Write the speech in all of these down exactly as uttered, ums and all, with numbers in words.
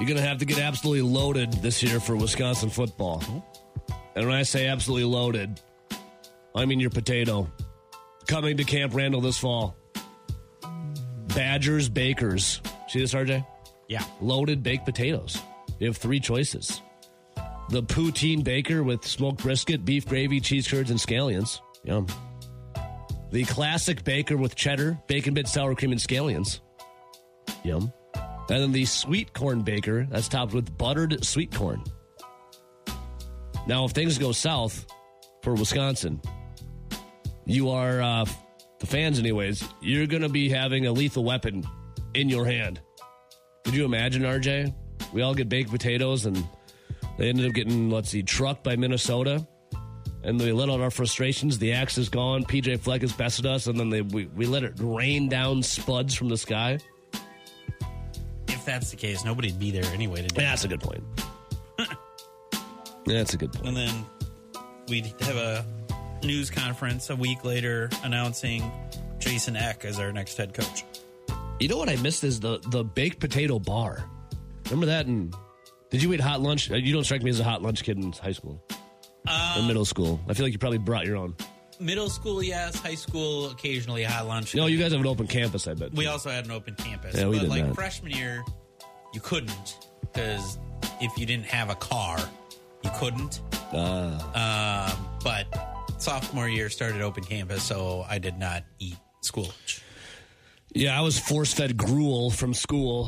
You're going to have to get absolutely loaded this year for Wisconsin football. And when I say absolutely loaded, I mean your potato. Coming to Camp Randall this fall. Badgers Bakers. See this, R J? Yeah. Loaded baked potatoes. You have three choices. The poutine baker with smoked brisket, beef gravy, cheese curds, and scallions. Yum. The classic baker with cheddar, bacon bits, sour cream, and scallions. Yum. And then the sweet corn baker that's topped with buttered sweet corn. Now, if things go south for Wisconsin, you are, uh, the fans anyways, you're going to be having a lethal weapon in your hand. Could you imagine, R J? We all get baked potatoes, and they ended up getting, let's see, trucked by Minnesota. And we let out our frustrations. The axe is gone. P J Fleck has bested us, and then they, we, we let it rain down spuds from the sky. If that's the case, nobody'd be there anyway to do Yeah, that's a good point. That's a good point. And then we'd have a news conference a week later announcing Jason Eck as our next head coach. You know what I missed is the, the baked potato bar. Remember that? And did you eat hot lunch? You don't strike me as a hot lunch kid in high school um, or middle school. I feel like you probably brought your own. Middle school, yes. High school, occasionally hot lunch. No, you guys have an open campus, I bet. We also had an open campus. Yeah, we but did like that. freshman year, you couldn't because if you didn't have a car, you couldn't. Uh, Um, but sophomore year started open campus, so I did not eat school lunch. yeah, I was force-fed gruel from school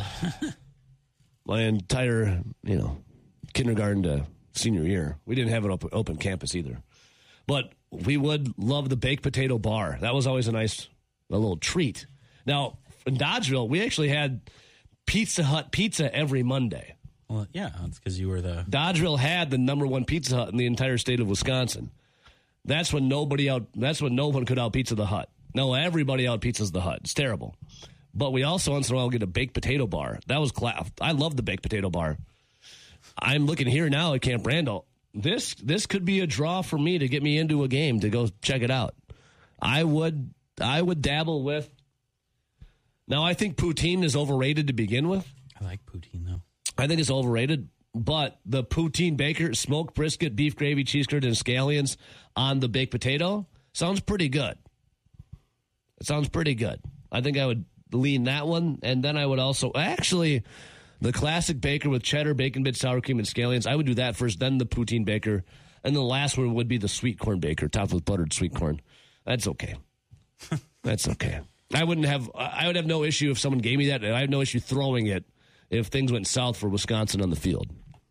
my entire, you know, kindergarten to senior year. We didn't have an open, open campus either. But we would love the baked potato bar. That was always a nice, a little treat. Now, in Dodgeville, we actually had Pizza Hut pizza every Monday. Well, yeah, it's because you were the... Dodgeville had the number one Pizza Hut in the entire state of Wisconsin. That's when nobody out. That's when no one could out pizza the Hut. No, everybody out pizzas the Hut. It's terrible. But we also once in a while get a baked potato bar. That was class. I love the baked potato bar. I'm looking here now at Camp Randall. This this could be a draw for me to get me into a game to go check it out. I would I would dabble with. Now I think poutine is overrated to begin with. I like poutine though. I think it's overrated, but the poutine baker, smoked brisket, beef gravy, cheese curd, and scallions on the baked potato sounds pretty good. It sounds pretty good. I think I would lean that one, and then I would also actually. The classic baker with cheddar, bacon bits, sour cream, and scallions. I would do that first, then the poutine baker. And the last one would be the sweet corn baker, topped with buttered sweet corn. That's okay. That's okay. I wouldn't have, I would have no issue if someone gave me that. I have no issue throwing it if things went south for Wisconsin on the field.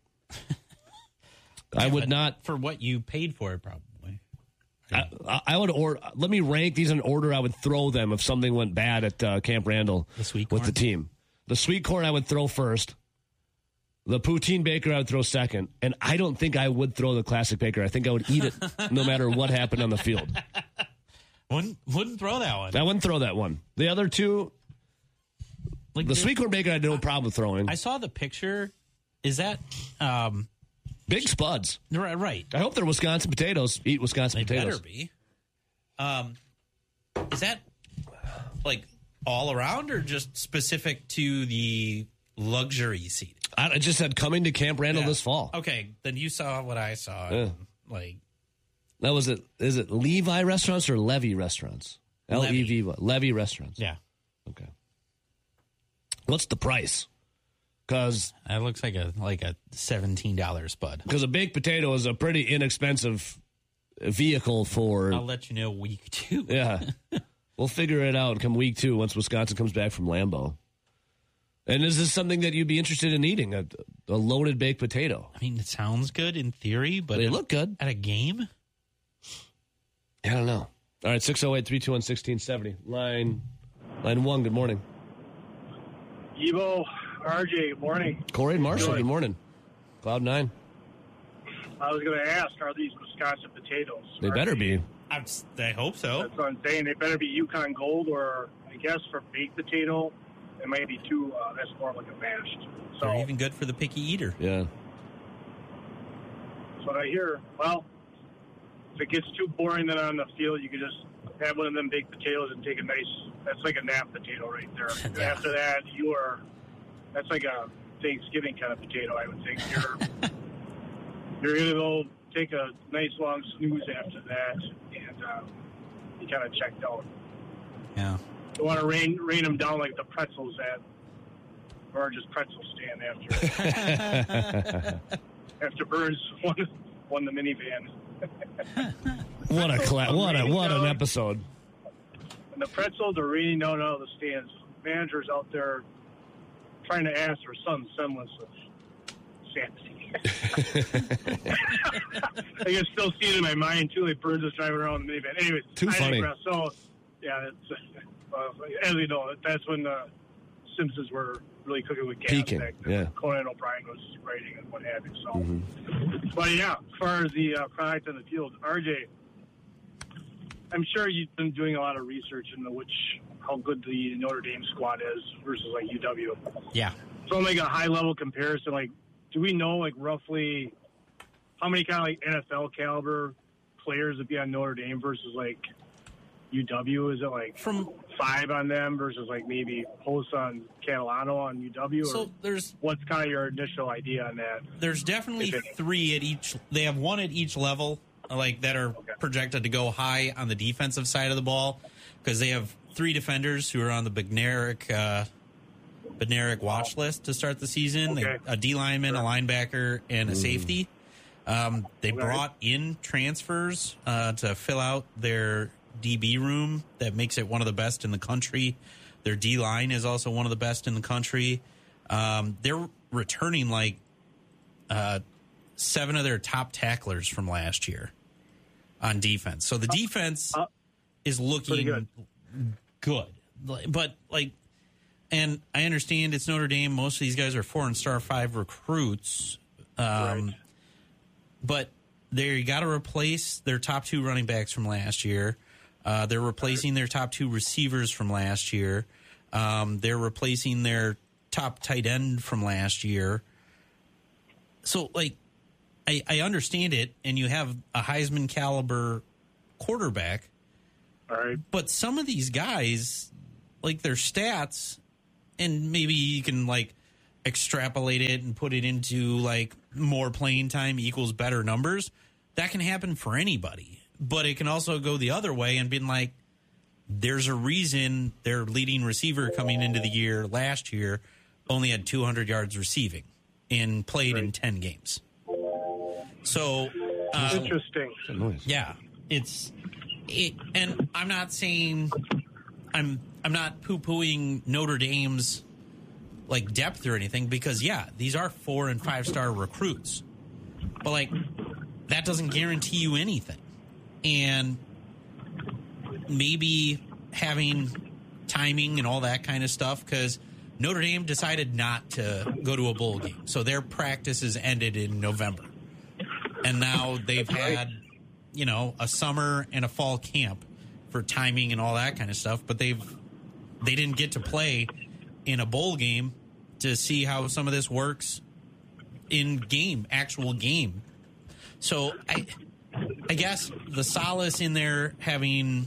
I Yeah, would not. For what you paid for it, probably. I, I would or let me rank these in order I would throw them if something went bad at uh, Camp Randall The sweet with corn? the team. The sweet corn I would throw first. The poutine baker I would throw second. And I don't think I would throw the classic baker. I think I would eat it no matter what happened on the field. Wouldn't wouldn't throw that one. I wouldn't throw that one. The other two, Like the sweet corn baker I had no problem throwing. I saw the picture. Is that um, Big spuds. right? Right. I hope they're Wisconsin potatoes. Eat Wisconsin They potatoes. better be. Um, is that like all around or just specific to the luxury seat? I, I just said coming to Camp Randall Yeah. this fall. Okay, then you saw what I saw. Yeah. and, like That was it. Is it Levi Restaurants or Levy Restaurants? L E V Y. Levy Restaurants. yeah, Okay. What's the price? Because that looks like a like a seventeen dollar spud. because a baked potato is a pretty inexpensive vehicle for. I'll let you know week two. Yeah. We'll figure it out come week two once Wisconsin comes back from Lambeau. And is this something that you'd be interested in eating? A, a loaded baked potato? I mean, it sounds good in theory, but They at- look good. at a game. I don't know. All right, six oh eight, three two one, one six seven oh. Line, line one, good morning. Evo, R J, good morning. Corey and Marshall, Good. good morning. Cloud nine. I was going to ask, are these Wisconsin potatoes? They Are better they- be. I'm, I hope so. That's what I'm saying. They better be Yukon Gold, or I guess for baked potato, it might be too, uh, that's more like a mashed. So They're even good for the picky eater. Yeah. that's what I hear. Well, if it gets too boring then on the field, you can just have one of them baked potatoes and take a nice, that's like a nap potato right there. And Yeah. after that, you are, that's like a Thanksgiving kind of potato, I would think. You're, you're going to go take a nice long snooze after that, and um, you kind of checked out. Yeah. You want to rain rain them down like the pretzels at Burns' pretzel stand after after Burns won, won the minivan. What a cla- what a what an episode! And the pretzels are raining down out of the stands. Managers out there trying to ask for some semblance of sanity. I can still see it in my mind too. Like Burns is driving around the minivan. Anyways, too I funny. Digress. So yeah, it's, uh, as you know, that's when the Simpsons were really cooking with gas. Peaking, back yeah. Conan O'Brien was writing and what have you. So, Mm-hmm. but yeah, as far as the uh, product on the field, R J, I'm sure you've been doing a lot of research into which how good the Notre Dame squad is versus like U W. Yeah. So, like a high level comparison, like, do we know like roughly how many kind of like N F L caliber players would be on Notre Dame versus like U W? Is it like From five on them versus like maybe Post on Catalano on U W? so Or there's what's kind of your initial idea on that? there's definitely If any. three at each. They have one at each level, like that are Okay. projected to go high on the defensive side of the ball, because they have three defenders who are on the Bednarik uh, Bednarik watch list to start the season. Okay. They, a D lineman, Sure. a linebacker, and a safety. Um, they Okay. brought in transfers uh, to fill out their D B room that makes it one of the best in the country. Their D line is also one of the best in the country. Um, they're returning like uh, seven of their top tacklers from last year on defense. So the defense uh, is looking pretty good. good. But like, and I understand it's Notre Dame. Most of these guys are four and star five recruits. Um, Right. But they got to replace their top two running backs from last year. Uh, they're replacing their top two receivers from last year. Um, they're replacing their top tight end from last year. So, like, I, I understand it, and you have a Heisman caliber quarterback, All right. but some of these guys, like their stats, and maybe you can like extrapolate it and put it into like more playing time equals better numbers. That can happen for anybody, but it can also go the other way and been like, there's a reason their leading receiver coming into the year last year only had two hundred yards receiving and played in Right. ten games. So, um, Interesting. Good noise. yeah, it's it, and I'm not saying I'm I'm not poo-pooing Notre Dame's like depth or anything, because yeah, these are four and five star recruits, but like that doesn't guarantee you anything, and maybe having timing and all that kind of stuff, because Notre Dame decided not to go to a bowl game, so their practices ended in November. And now they've had, you know, a summer and a fall camp for timing and all that kind of stuff. But they've they didn't get to play in a bowl game to see how some of this works in game, actual game. So I, I guess the solace in there having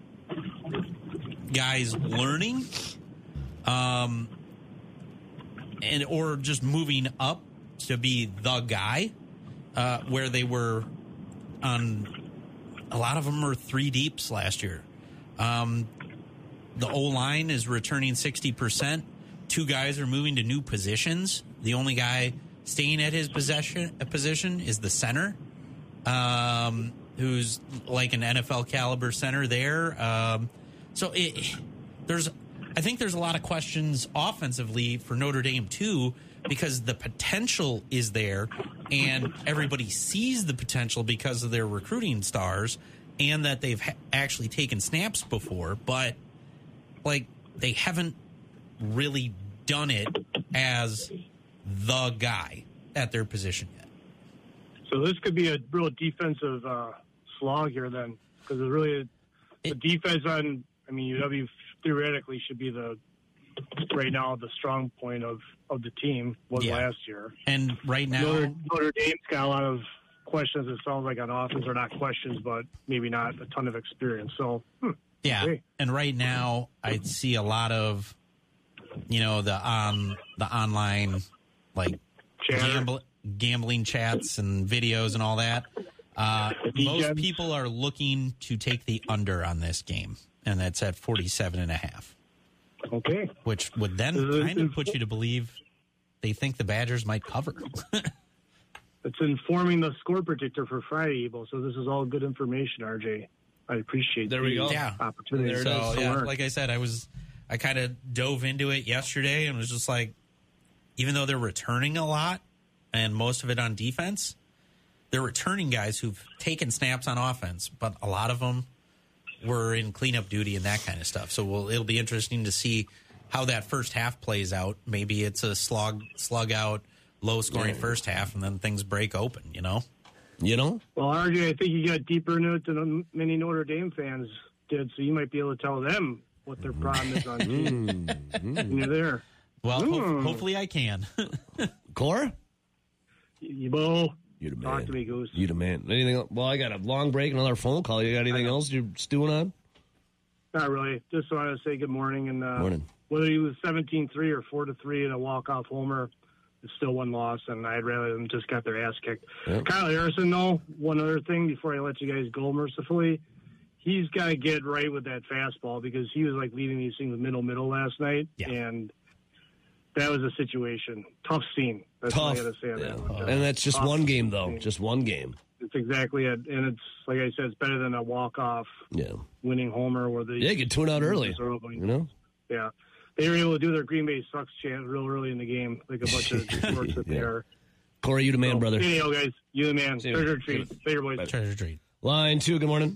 guys learning, um, and or just moving up to be the guy. Uh, where they were on, a lot of them were three deeps last year. Um, the O-line is returning sixty percent. Two guys are moving to new positions. The only guy staying at his possession, position is the center, um, who's like an N F L caliber center there. Um, so it, there's, I think there's a lot of questions offensively for Notre Dame too, because the potential is there and everybody sees the potential because of their recruiting stars and that they've ha- actually taken snaps before, but like they haven't really done it as the guy at their position yet. So this could be a real defensive uh, slog here then, because it's really the It- defense on, I mean, U W theoretically should be the, right now, the strong point of, of the team was Yeah. last year. And right now, Notre, Notre Dame's got a lot of questions, it sounds like, on offense, or not questions, but maybe not a ton of experience. So, hmm, yeah, okay. and right now I see a lot of, you know, the on the online like gamble, gambling chats and videos and all that. Uh, most people are looking to take the under on this game, and that's at forty-seven and a half. Okay. Which would then kind of put you to believe they think the Badgers might cover. It's informing the score predictor for Friday, Ebo, so this is all good information, R J. I appreciate there we go. Yeah. opportunity. There so, yeah, like I said, I was I kind of dove into it yesterday and was just like, even though they're returning a lot and most of it on defense, they're returning guys who've taken snaps on offense, but a lot of them were in cleanup duty and that kind of stuff. So we'll, it'll be interesting to see how that first half plays out. Maybe it's a slog, slug out, low scoring yeah. first half, and then things break open, you know? You know? Well, R J, I think you got deeper into it than many Notre Dame fans did, so you might be able to tell them what their problem is on team. And you're there. Well, mm. ho- hopefully I can. Core? Ebo, you the man. Talk to me, Goose. You the man. Anything? Well, I got a long break, another phone call. You got anything else you're stewing on? Not really. Just wanted to say good morning. And uh, morning. Whether he was seventeen three or four to three in a walk-off homer, it's still one loss, and I'd rather them just got their ass kicked. Yep. Kyle Harrison, though, one other thing before I let you guys go mercifully, he's got to get right with that fastball because he was like leaving these things middle-middle last night, yeah. and that was a situation. Tough scene. That's Tough. all I got to say on yeah. that one. And that's just Tough one game, though. scene. Just one game. It's exactly it. And it's, like I said, it's better than a walk-off yeah. winning homer where the yeah, you get tune out early, early. You know? Yeah. They were able to do their Green Bay sucks chant real early in the game, like a bunch of sports that yeah. they are. Corey, you the man, so, brother. Anyhow, guys, you the man. See Treasure you. treat. Later, boys. Treasure treat. Line two, good morning.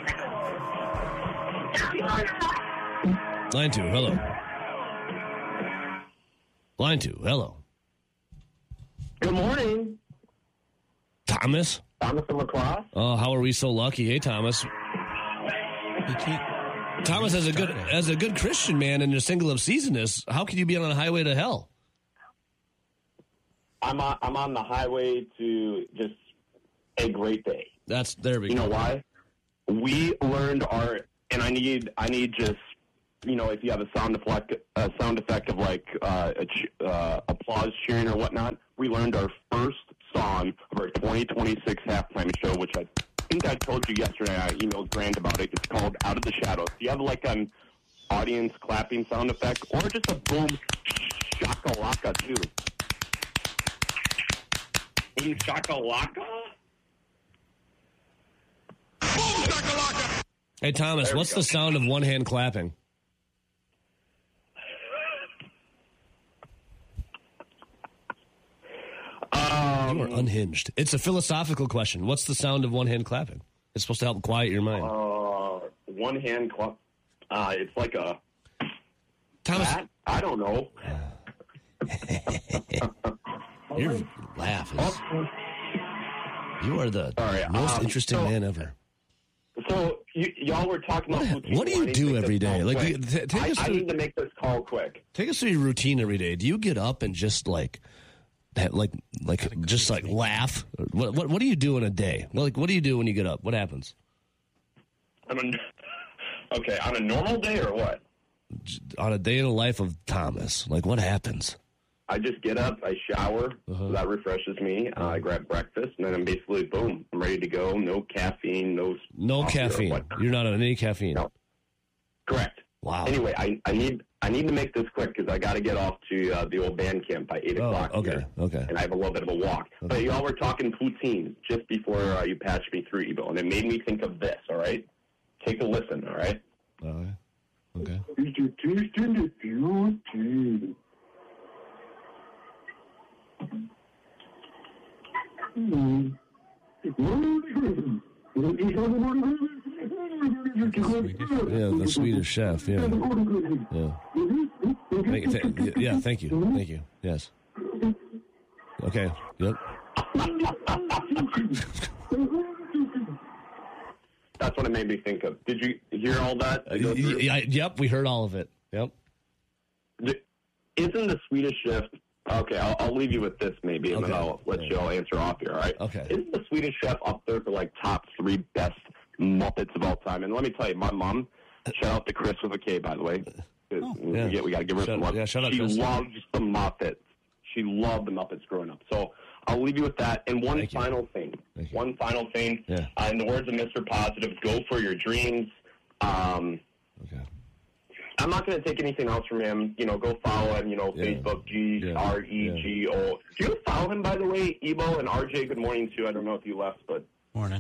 Line two, hello. Line two, hello. Good morning. Thomas? Thomas and LaCrosse. Oh, how are we so lucky? Hey, Thomas. You can't... Thomas, as a good as a good Christian man in your single of seasonness, how can you be on a highway to hell? I'm on, I'm on the highway to just a great day. That's there we you go. You know why? We learned our, and I need I need just, you know, if you have a sound effect, a sound effect of like uh, a, uh, applause, cheering, or whatnot. We learned our first song of our twenty twenty-six halftime show, which I. I think I told you yesterday. I emailed Grant about it. It's called Out of the Shadows. Do you have like an audience clapping sound effect or just a boom shakalaka too? Boom shakalaka? Boom shakalaka! Hey, Thomas, what's the sound of one hand clapping? Um, you are unhinged. It's a philosophical question. What's the sound of one hand clapping? It's supposed to help quiet your mind. Uh, one hand clap. Uh, it's like a. Thomas, that? I don't know. Your laugh is. You are the right, most um, interesting so, man ever. So y- y'all were talking about. What, what do you do every day? Like, you, t- take I, us through, I need to make this call quick. Take us through your routine every day. Do you get up and just like, like, like, just like laugh? What, what, what do you do in a day? Like, what do you do when you get up? What happens? I'm a, okay, on a normal day or what? On a day in the life of Thomas, like what happens? I just get up, I shower, uh-huh. so that refreshes me. Uh, I grab breakfast, and then I'm basically, boom, I'm ready to go. No caffeine, no... No caffeine. You're not on any caffeine? No. Correct. Wow. Anyway, I, I need I need to make this quick because I got to get off to uh, the old band camp by eight oh, o'clock okay, here, okay. And I have a little bit of a walk. Okay. But y'all were talking poutine just before uh, you patched me through, Ebo, and it made me think of this, all right? Take a listen, all right? All right. Okay. Is your taste in the poutine? Yeah, the Swedish chef. Yeah, yeah. Thank, th- yeah, thank you, thank you. Yes. Okay. Yep. That's what it made me think of. Did you hear all that? Uh, y- y- yep, we heard all of it. Yep. Isn't the Swedish chef? Okay, I'll, I'll leave you with this maybe, and okay. then I'll let yeah. you all answer off here, all right? Okay. Isn't the Swedish chef up there for, like, top three best Muppets of all time? And let me tell you, my mom, shout out to Chris with a K, by the way. Oh, yeah. we, we got to give her shout, some love. Yeah, shout out she Chris. loves the Muppets. She loved the Muppets growing up. So I'll leave you with that. And one Thank final you. thing. Thank you. One final thing. Yeah. Uh, in the words of Mister Positive, go for your dreams. Um, Okay. I'm not going to take anything else from him. You know, go follow him. You know, Yeah. Facebook, G R E G O. Do you follow him, by the way, Ebo and R J? Good morning, too. I don't know if you left, but Morning.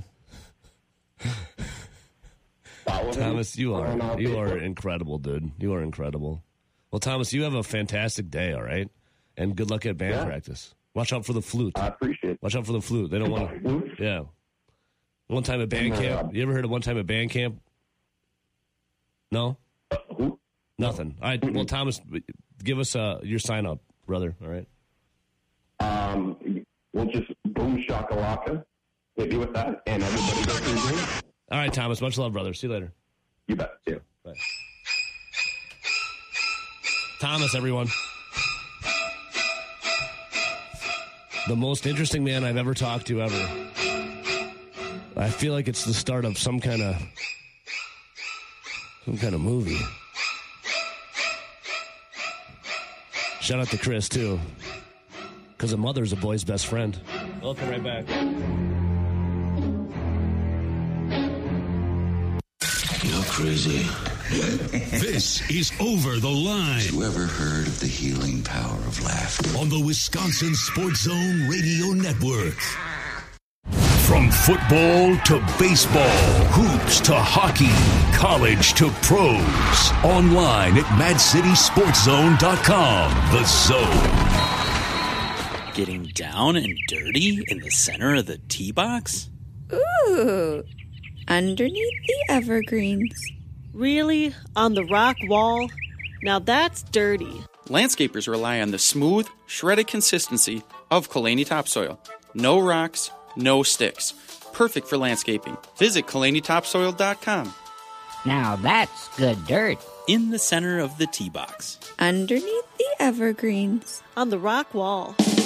follow him. Thomas, you on, uh, are you are Facebook. incredible, dude. You are incredible. Well, Thomas, you have a fantastic day, all right? And good luck at band Yeah. practice. Watch out for the flute. I appreciate it. Watch out for the flute. They don't want to. Yeah. One time at band Uh, camp. You ever heard of one time at band camp? No? Who? Nothing. All right. Well, Thomas, give us uh, your sign up, brother. All right. Um, we'll just boom shakalaka. Hit me with that, and everybody go through your dreams. All right, Thomas. Much love, brother. See you later. You bet. See you. Bye. Thomas, everyone. The most interesting man I've ever talked to ever. I feel like it's the start of some kind of some kind of movie. Shout out to Chris too, because a mother's a boy's best friend. I'll come right back. You're crazy. This is Over the Line You ever heard of the healing power of laughter? on the Wisconsin Sports Zone Radio Network. From football to baseball, hoops to hockey, college to pros. Online at mad city sports zone dot com. The Zone. Getting down and dirty in the center of the tee box? Ooh, underneath the evergreens. Really? On the rock wall? Now that's dirty. Landscapers rely on the smooth, shredded consistency of Kalani topsoil. No rocks, no sticks. Perfect for landscaping. Visit kalani topsoil dot com. Now that's good dirt. In the center of the tee box. Underneath the evergreens. On the rock wall.